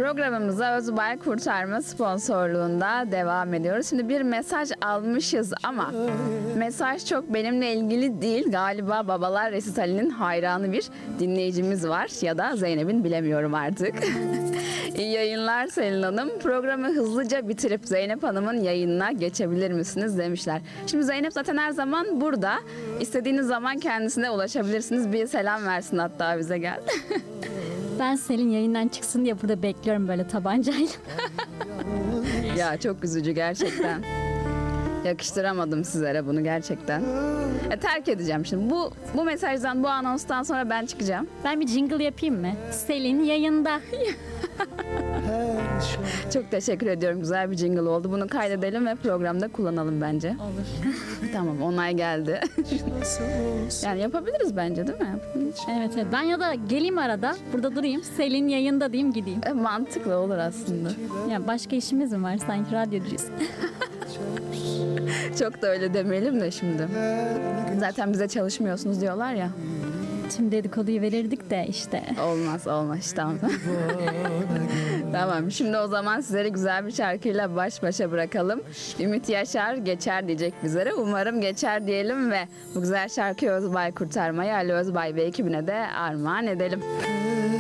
Programımıza Özbay Kurtarma sponsorluğunda devam ediyoruz. Şimdi bir mesaj almışız ama mesaj çok benimle ilgili değil. Galiba Babalar Resitali'nin hayranı bir dinleyicimiz var ya da Zeynep'in, bilemiyorum artık. İyi yayınlar Selin Hanım. Programı hızlıca bitirip Zeynep Hanım'ın yayınına geçebilir misiniz demişler. Şimdi Zeynep zaten her zaman burada. İstediğiniz zaman kendisine ulaşabilirsiniz. Bir selam versin hatta bize, gel. Ben Selin yayından çıksın diye burada bekliyorum böyle tabancayla. Ya çok üzücü gerçekten. Yakıştıramadım sizlere bunu gerçekten. Terk edeceğim şimdi. Bu mesajdan, bu anonstan sonra ben çıkacağım. Ben bir jingle yapayım mı? Selin yayında. Çok teşekkür ediyorum. Güzel bir jingle oldu. Bunu kaydedelim ve programda kullanalım bence. Olur. Tamam, onay geldi. Yani yapabiliriz bence, değil mi? Evet. Ben ya da geleyim arada. Burada durayım. Selin yayında diyeyim, gideyim. Mantıklı olur aslında. Ya başka işimiz mi var sanki, radyocuyuz. Çok da öyle demeyelim de şimdi. Zaten bize çalışmıyorsunuz diyorlar ya. Tüm dedikoduyu verirdik de işte. Olmaz. Tamam. Tamam. Şimdi o zaman sizleri güzel bir şarkıyla baş başa bırakalım. Ümit Yaşar geçer diyecek bizlere. Umarım geçer diyelim ve bu güzel şarkıyı Özbay Kurtarma'ya, Ali Özbay ve ekibine de armağan edelim.